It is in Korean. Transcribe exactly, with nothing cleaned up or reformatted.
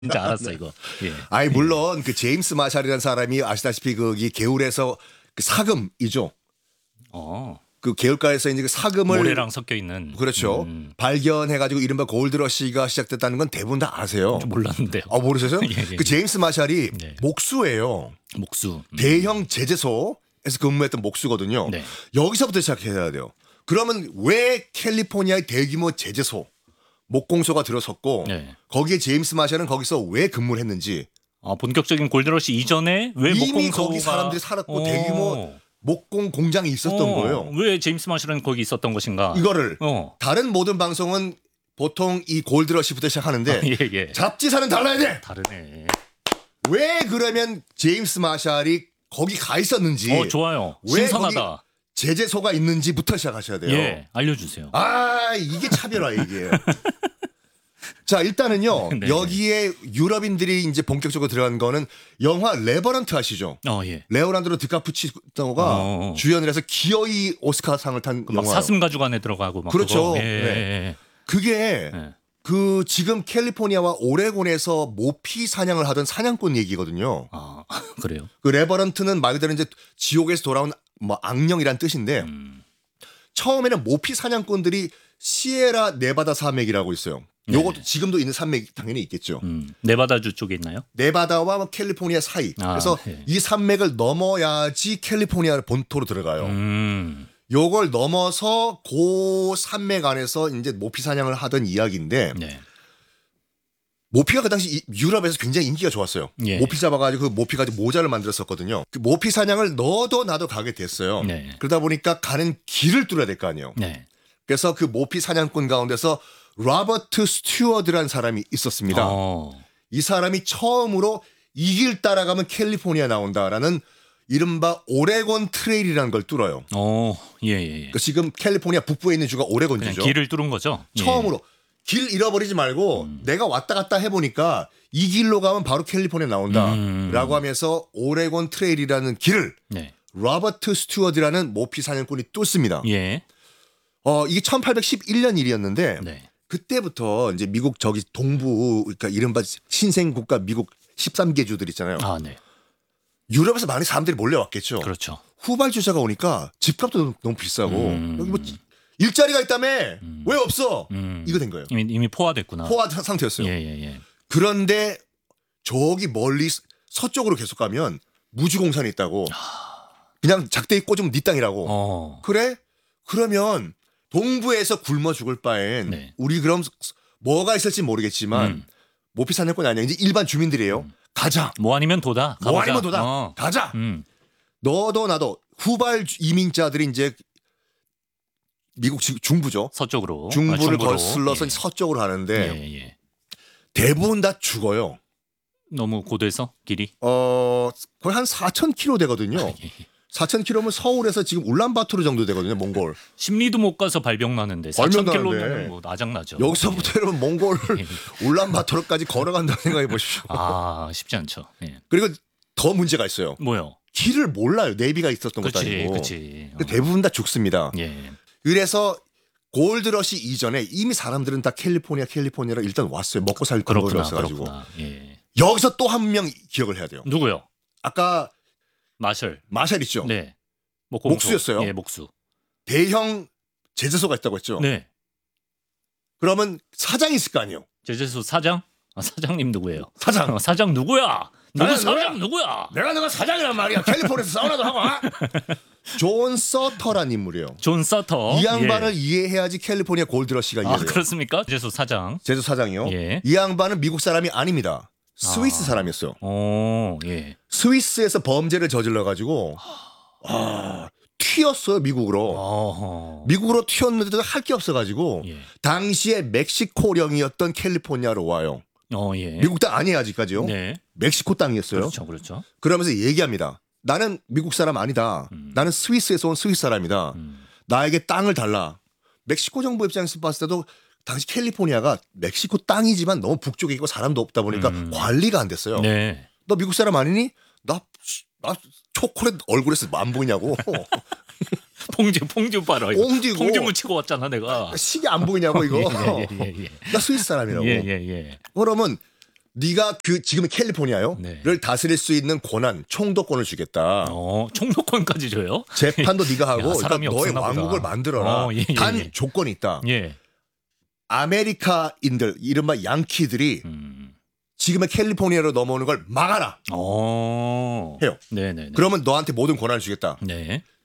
진짜 알았어 이거. 예. 아니 물론 그 제임스 마샬이라는 사람이 아시다시피 거기 개울에서 그 사금이죠. 어. 그 개울가에서 이제 그 사금을 모래랑 섞여 있는. 그렇죠. 음. 발견해가지고 이른바 골드러시가 시작됐다는 건 대부분 다 아세요. 좀 몰랐는데요. 아 모르세요? 예, 예. 그 제임스 마샬이 네. 목수예요. 목수. 음. 대형 제재소에서 근무했던 목수거든요. 네. 여기서부터 시작해야 돼요. 그러면 왜 캘리포니아의 대규모 제재소 목공소가 들어섰고 네. 거기에 제임스 마샬은 거기서 왜 근무를 했는지 아, 본격적인 골드러시 이전에 왜 이미 목공소가 거기 사람들이 살았고 어. 대규모 목공 공장이 있었던 어. 거예요. 왜 제임스 마샬은 거기 있었던 것인가? 이거를 어. 다른 모든 방송은 보통 이 골드러시부터 시작하는데 예, 예. 잡지사는 달라야 돼. 다르네. 왜 그러면 제임스 마샬이 거기 가 있었는지 어, 좋아요. 왜 신선하다. 제재소가 있는지부터 시작하셔야 돼요. 예, 알려주세요. 아 이게 차별화 이게. 자 일단은요 네. 여기에 유럽인들이 이제 본격적으로 들어간 거는 영화 레버넌트 아시죠? 어, 예. 레오나르도 디카프치노가 어. 주연을 해서 기어이 오스카상을 탄 그 막 영화. 사슴 가죽 안에 들어가고 막 그렇죠. 그거. 예, 네. 예, 그게 예. 그 지금 캘리포니아와 오레곤에서 모피 사냥을 하던 사냥꾼 얘기거든요. 아, 그래요? 그 레버넌트는 말 그대로 이제 지옥에서 돌아온 뭐 악령이란 뜻인데 음. 처음에는 모피 사냥꾼들이 시에라 네바다 산맥이라고 있어요. 요것도 네. 지금도 있는 산맥 당연히 있겠죠. 음. 네바다주 쪽에 있나요? 네바다와 뭐 캘리포니아 사이. 아, 그래서 네. 이 산맥을 넘어야지 캘리포니아 본토로 들어가요. 음. 요걸 넘어서 그 산맥 안에서 이제 모피 사냥을 하던 이야기인데 네. 모피가 그 당시 이- 유럽에서 굉장히 인기가 좋았어요. 예. 모피 잡아가지고 그 모피 가지고 모자를 만들었었거든요. 그 모피 사냥을 너도 나도 가게 됐어요. 네. 그러다 보니까 가는 길을 뚫어야 될 거 아니에요. 네. 그래서 그 모피 사냥꾼 가운데서 로버트 스튜어드라는 사람이 있었습니다. 어. 이 사람이 처음으로 이 길 따라가면 캘리포니아 나온다라는 이른바 오레곤 트레일이라는 걸 뚫어요. 어. 예, 예, 예. 그러니까 지금 캘리포니아 북부에 있는 주가 그냥 오레곤주죠. 길을 뚫은 거죠? 예. 처음으로 길 잃어버리지 말고 음. 내가 왔다 갔다 해보니까 이 길로 가면 바로 캘리포니아 나온다 음. 라고 하면서 오레곤 트레일이라는 길을 네. 로버트 스튜어드라는 모피 사냥꾼이 뚫습니다. 예. 어, 이게 천팔백십일 년 일이었는데 네. 그때부터 이제 미국 저기 동부 그러니까 이른바 신생국가 미국 십삼 개 주들 있잖아요. 아, 네. 유럽에서 많은 사람들이 몰려왔겠죠. 그렇죠. 후발주자가 오니까 집값도 너무, 너무 비싸고 음. 여기 뭐 일자리가 있다며 음. 왜 없어? 음. 이거 된 거예요. 이미, 이미 포화됐구나. 포화 상태였어요. 예, 예, 예. 그런데 저기 멀리 서쪽으로 계속 가면 무주공산이 있다고. 그냥 작대기 꽂으면 네 땅이라고. 어. 그래? 그러면 동부에서 굶어 죽을 바엔 네. 우리 그럼 뭐가 있을지 모르겠지만 음. 모피 사냥꾼이 아니야. 이제 일반 주민들이에요. 가자. 뭐 아니면 도다. 가보자. 뭐 아니면 도다. 어. 가자. 음. 너도 나도 후발 이민자들이 이제 미국 지- 중부죠. 서쪽으로. 중부를 아, 중부로. 거슬러서 예. 서쪽으로 가는데 예, 예. 대부분 다 죽어요. 너무 고돼서 길이. 어 거의 한 사천 킬로미터 되거든요. 예, 예. 사천 킬로미터면 서울에서 지금 울란바토르 정도 되거든요. 몽골. 심리도 못 가서 발병 나는데 발병 사천 나는데. 킬로면 뭐 나장나죠. 여기서부터 여러분 몽골 예. 울란바토르까지 걸어간다 생각해 보십시오. 아, 쉽지 않죠. 예. 그리고 더 문제가 있어요. 뭐요? 길을 몰라요. 내비가 있었던 것도 그렇지, 아니고. 그렇지. 어. 대부분 다 죽습니다. 예. 그래서 골드러시 이전에 이미 사람들은 다 캘리포니아 캘리포니아로 일단 왔어요. 먹고 살 그렇구나, 거라서 가지고. 그렇구나. 예. 여기서 또 한 명 기억을 해야 돼요. 누구요? 아까 마셜. 마샬 있죠. 네. 뭐 공소. 목수였어요. 예, 목수. 대형 제재소가 있다고 했죠. 네. 그러면 사장이 있을 거 아니에요. 제재소 사장? 아, 사장님 누구예요? 사장. 어, 사장 누구야? 누구 나는 사장 누구야? 내가 너가 사장이란 말이야. 캘리포니아에서 사우나도 하고. 아? 존 서터란 인물이에요. 존 서터. 이 양반을 예. 이해해야지 캘리포니아 골드러시가 아, 이해돼요. 그렇습니까? 제재소 사장. 제주 사장이요. 예. 이 양반은 미국 사람이 아닙니다. 스위스 아. 사람이었어요. 오, 예. 스위스에서 범죄를 저질러 가지고 아, 튀었어요 미국으로. 어허. 미국으로 튀었는데도 할 게 없어 가지고 예. 당시에 멕시코령이었던 캘리포니아로 와요. 어, 예. 미국 땅 아니에요 아직까지요. 네. 멕시코 땅이었어요. 그렇죠, 그렇죠. 그러면서 얘기합니다. 나는 미국 사람 아니다. 음. 나는 스위스에서 온 스위스 사람이다. 음. 나에게 땅을 달라. 멕시코 정부 입장에서 봤을 때도 당시 캘리포니아가 멕시코 땅이지만 너무 북쪽에 있고 사람도 없다 보니까 음. 관리가 안 됐어요. 네. 너 미국 사람 아니니? 나, 나 초콜릿 얼굴에서 안 보이냐고. 봉지 봉지 봐라. 이거. 꽁지고. 봉지 묻히고 왔잖아 내가. 시계 안 보이냐고 이거. 예, 예, 예, 예. 나 스위스 사람이라고. 예, 예, 예. 그러면 네가 그 지금 캘리포니아요. 네. 를 다스릴 수 있는 권한, 총독권을 주겠다. 어, 총독권까지 줘요? 재판도 네가 하고 야, 그러니까 사람이 너의 없었나 보다. 왕국을 만들어라. 어, 예, 예, 단 예. 조건이 있다. 예. 아메리카인들 이른바 양키들이 음. 지금의 캘리포니아로 넘어오는 걸 막아라. 어. 해요. 네, 네, 네. 그러면 너한테 모든 권한을 주겠다. 네.